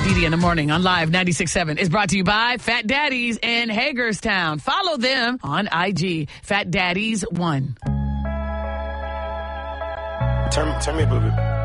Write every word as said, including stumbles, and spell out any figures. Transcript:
Didi in the morning on Live ninety-six point seven is brought to you by Fat Daddies in Hagerstown. Follow them on I G, Fat Daddies one. Turn, turn me a booby.